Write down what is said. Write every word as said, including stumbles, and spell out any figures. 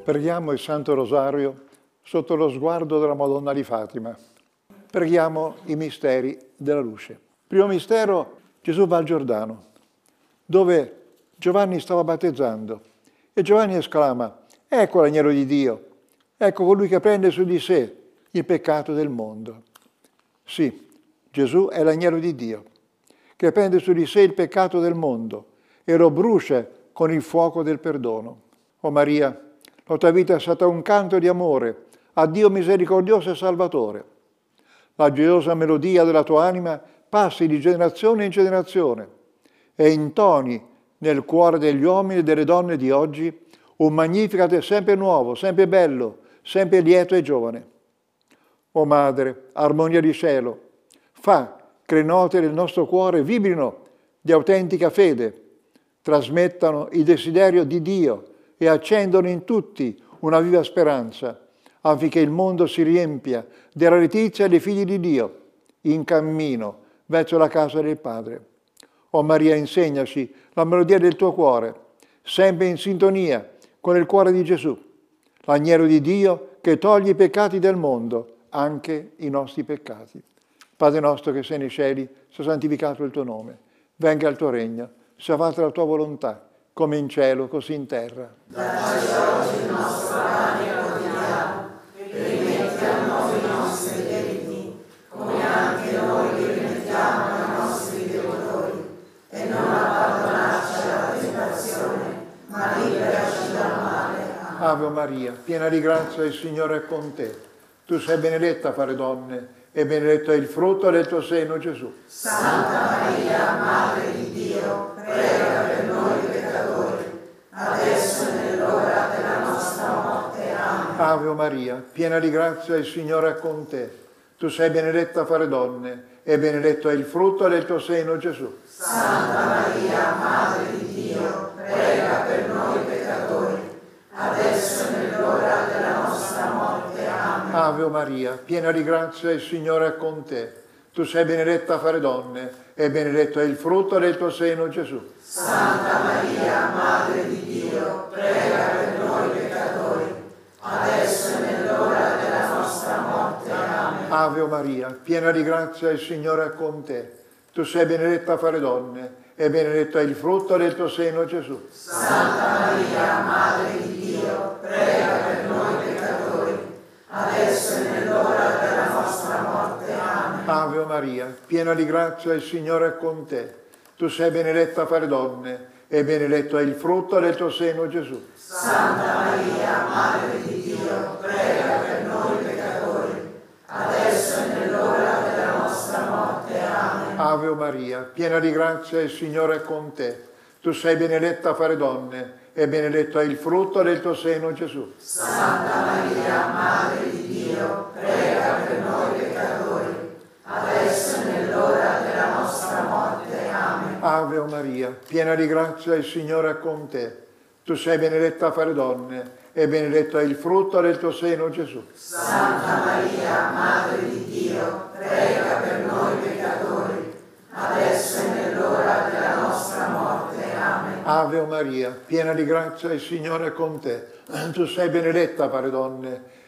Preghiamo il Santo Rosario sotto lo sguardo della Madonna di Fatima. Preghiamo i misteri della luce. Primo mistero, Gesù va al Giordano, dove Giovanni stava battezzando. E Giovanni esclama: ecco l'agnello di Dio, ecco colui che prende su di sé il peccato del mondo. Sì, Gesù è l'agnello di Dio, che prende su di sé il peccato del mondo e lo brucia con il fuoco del perdono. O Maria, la tua vita è stata un canto di amore a Dio misericordioso e salvatore. La gioiosa melodia della tua anima passi di generazione in generazione e intoni nel cuore degli uomini e delle donne di oggi un Magnificat sempre nuovo, sempre bello, sempre lieto e giovane. O Madre, armonia di cielo, fa che le note del nostro cuore vibrino di autentica fede, trasmettano il desiderio di Dio e accendono in tutti una viva speranza, affinché il mondo si riempia della letizia dei figli di Dio, in cammino verso la casa del Padre. O Maria, insegnaci la melodia del tuo cuore, sempre in sintonia con il cuore di Gesù, l'agnello di Dio che toglie i peccati del mondo, anche i nostri peccati. Padre nostro che sei nei cieli, sia santificato il tuo nome, venga il tuo regno, sia fatta la tua volontà, come in cielo, così in terra. Dacci oggi il nostro pane quotidiano, e rimetti a noi i nostri debiti, come anche noi li rimettiamo ai nostri debitori, e non abbandonarci alla tentazione, ma liberaci dal male. Ave Maria, piena di grazia, il Signore è con te. Tu sei benedetta fra le donne, e benedetto è il frutto del tuo seno, Gesù. Santa Maria, Madre di Dio, prega per noi peccatori, adesso e nell'ora della nostra morte. Amen. Ave Maria, piena di grazia, il Signore è con te. Tu sei benedetta fra le donne, e benedetto è il frutto del tuo seno, Gesù. Santa Maria, Madre di Dio, prega per noi peccatori, adesso e nell'ora della nostra morte. Amen. Ave Maria, piena di grazia, il Signore è con te. Tu sei benedetta fra le donne, e benedetto è il frutto del tuo seno, Gesù. Santa Maria, Madre di Dio, prega per noi peccatori, adesso e nell'ora della nostra morte. Amen. Ave Maria, piena di grazia, il Signore è con te. Tu sei benedetta fra le donne, e benedetto è il frutto del tuo seno, Gesù. Santa Maria, Madre di Dio, prega per noi peccatori, adesso e nell'ora della nostra morte. Amen. Ave Maria, piena di grazia, il Signore è con te. Tu sei benedetta fra le donne, e benedetto è il frutto del tuo seno, Gesù. Santa Maria, Madre di Dio, prega per noi peccatori, adesso e nell'ora della nostra morte. Amen. Ave Maria, piena di grazia, il Signore è con te. Tu sei benedetta fra le donne, e benedetto è il frutto del tuo seno, Gesù. Santa Maria, Madre di Dio, prega per noi peccatori, adesso e nell'ora della nostra morte. Amen. Ave Maria, piena di grazia, il Signore è con te. Tu sei benedetta fra le donne, e benedetto è il frutto del tuo seno, Gesù. Santa Maria, Madre di Dio, prega per noi peccatori, adesso e nell'ora della nostra morte. Amen. Ave Maria, piena di grazia, il Signore è con te. Tu sei benedetta fra le donne,